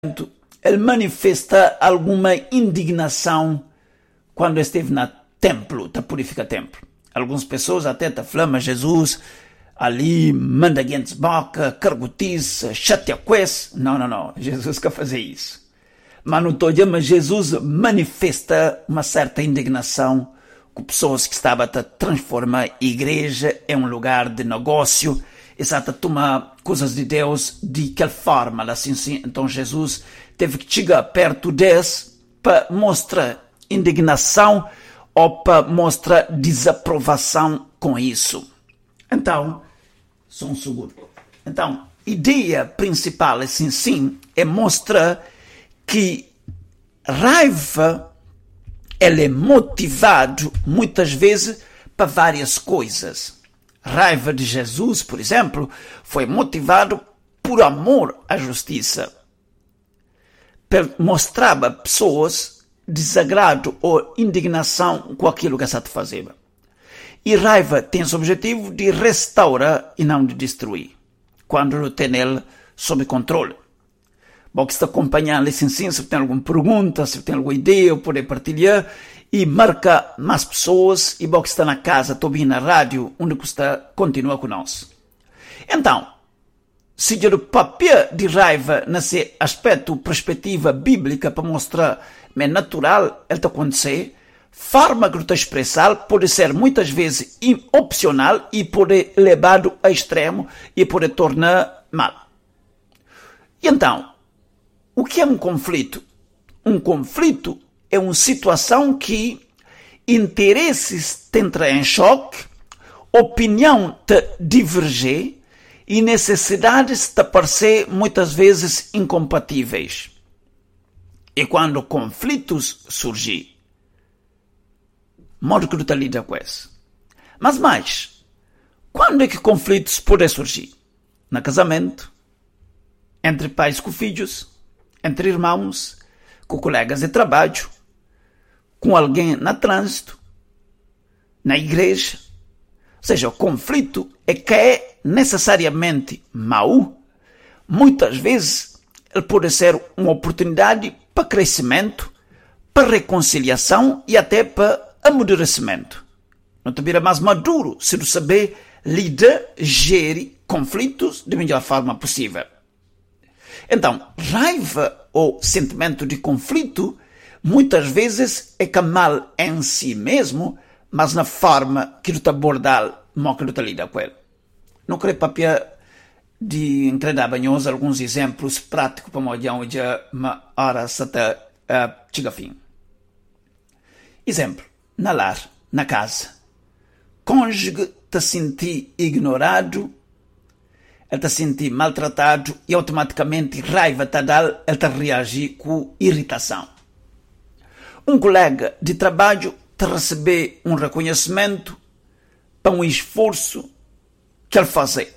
ele manifesta alguma indignação quando esteve no templo, para purificar o templo. Algumas pessoas até falam, mas Jesus ali manda gente boca, cargotice, chateia com esse. Não, Jesus quer fazer isso. Mas não estou dizendo, mas Jesus manifesta uma certa indignação com pessoas que estavam a transformar a igreja em um lugar de negócio, exato, tomar coisas de Deus de que forma, assim. Então Jesus teve que chegar perto deles para mostrar indignação ou para mostrar desaprovação com isso. Então, só um segundo. Então, a ideia principal, assim, é mostrar que raiva ela é motivado muitas vezes para várias coisas. Raiva de Jesus, por exemplo, foi motivado por amor à justiça. Mostrava a pessoas desagrado ou indignação com aquilo que está fazendo. E raiva tem esse objetivo de restaurar e não de destruir, quando não tem ele sob controle. Bom, que está acompanhando assim, se tem alguma pergunta, se tem alguma ideia, poder partilhar e marca mais pessoas. E bom, que está na casa, estou ouvindo na rádio, onde está, continua conosco. Então, se o papel de raiva nesse aspecto, perspectiva bíblica para mostrar, é natural, ele está acontecendo, forma que está expressar pode ser muitas vezes opcional e pode levado a extremo e pode tornar mal. E então, o que é um conflito? Um conflito é uma situação que interesses te entram em choque, opinião te diverge e necessidades te parecem muitas vezes incompatíveis. E quando conflitos surgem, modo que tu lida com isso. Mas mais, quando é que conflitos podem surgir? No casamento, entre pais com filhos, entre irmãos, com colegas de trabalho, com alguém no trânsito, na igreja. Ou seja, o conflito é que é necessariamente mau. Muitas vezes ele pode ser uma oportunidade para crescimento, para reconciliação e até para amadurecimento. Não te vira mais maduro se tu saber lidar, gerir conflitos da melhor forma possível. Então, raiva ou sentimento de conflito muitas vezes é que mal em si mesmo, mas na forma que tu te abordar, mal que tu te lida com ele. Não creio papel de entrar banhosa alguns exemplos práticos para molhar uma hora até chegar a fim. Exemplo, na lar, na casa. Cônjuge te sentir ignorado, ele te sentir maltratado e automaticamente raiva te dá, ele te reagir com irritação. Um colega de trabalho te receber um reconhecimento para um esforço que ele fazer.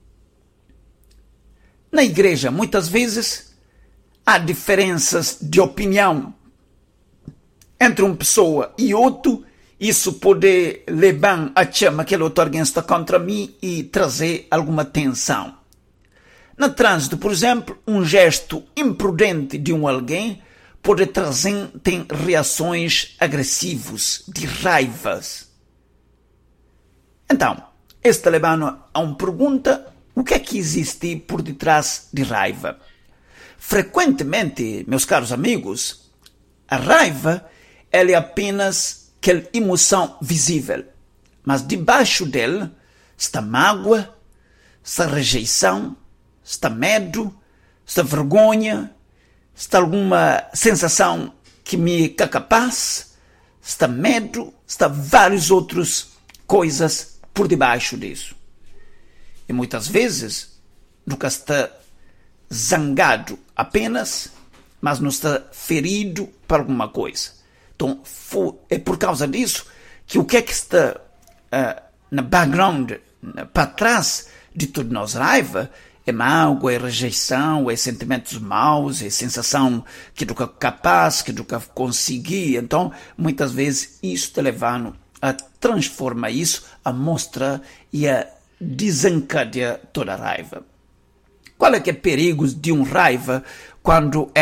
Na igreja, muitas vezes, há diferenças de opinião entre uma pessoa e outro. Isso pode levar a chamar que aquele outro alguém está contra mim e trazer alguma tensão. No trânsito, por exemplo, um gesto imprudente de um alguém pode trazer reações agressivas, de raivas. Então, este leva a uma pergunta: o que é que existe por detrás de raiva? Frequentemente, meus caros amigos, a raiva ela é apenas aquela emoção visível, mas debaixo dele está mágoa, está rejeição, está medo, está vergonha, está alguma sensação que me é capaz, está medo, está várias outras coisas por debaixo disso. E muitas vezes nunca está zangado apenas, mas não está ferido por alguma coisa. Então, é por causa disso que o que é que está na background, para trás de toda nossa raiva, é mágoa, é rejeição, é sentimentos maus, é sensação que nunca capaz, que nunca consegui. Então, muitas vezes, isso está levando a transformar isso, a mostrar e a desencadear toda a raiva. Qual é que é o perigo de uma raiva quando é